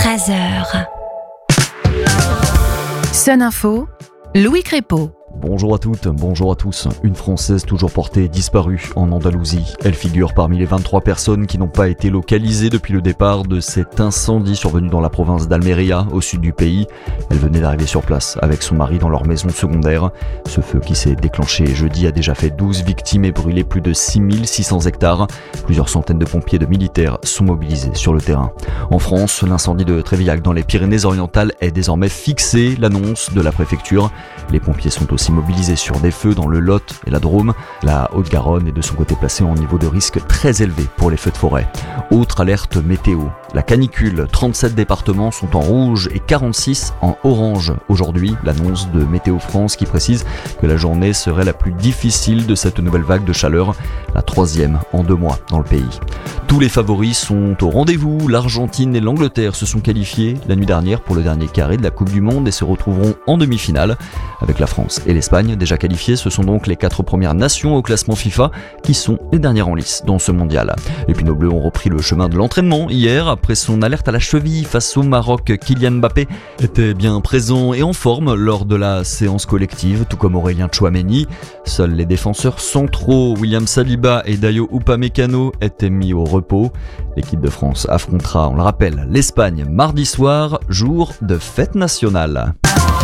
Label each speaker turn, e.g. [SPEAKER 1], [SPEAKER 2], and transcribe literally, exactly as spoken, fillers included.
[SPEAKER 1] treize heures. Sun Info, Louis Crépeau.
[SPEAKER 2] Bonjour à toutes, bonjour à tous. Une Française toujours portée disparue en Andalousie. Elle figure parmi les vingt-trois personnes qui n'ont pas été localisées depuis le départ de cet incendie survenu dans la province d'Almeria, au sud du pays. Elle venait d'arriver sur place avec son mari dans leur maison secondaire. Ce feu qui s'est déclenché jeudi a déjà fait douze victimes et brûlé plus de six mille six cents hectares. Plusieurs centaines de pompiers et de militaires sont mobilisés sur le terrain. En France, l'incendie de Trévillac dans les Pyrénées-Orientales est désormais fixé, l'annonce de la préfecture. Les pompiers sont aussi mobilisés sur des feux dans le Lot et la Drôme. La Haute-Garonne est de son côté placée en niveau de risque très élevé pour les feux de forêt. Autre alerte météo. La canicule, trente-sept départements sont en rouge et quarante-six en orange. Aujourd'hui, l'annonce de Météo France qui précise que la journée serait la plus difficile de cette nouvelle vague de chaleur, la troisième en deux mois dans le pays. Tous les favoris sont au rendez-vous. L'Argentine et l'Angleterre se sont qualifiés la nuit dernière pour le dernier carré de la Coupe du Monde et se retrouveront en demi-finale. Avec la France et l'Espagne déjà qualifiées, ce sont donc les quatre premières nations au classement FIFA qui sont les dernières en lice dans ce mondial. Et puis nos Bleus ont repris le chemin de l'entraînement hier après son alerte à la cheville face au Maroc. Kylian Mbappé était bien présent et en forme lors de la séance collective, tout comme Aurélien Tchouaméni. Seuls les défenseurs centraux William Saliba et Dayo Upamecano étaient mis au repos. L'équipe de France affrontera, on le rappelle, l'Espagne mardi soir, jour de fête nationale.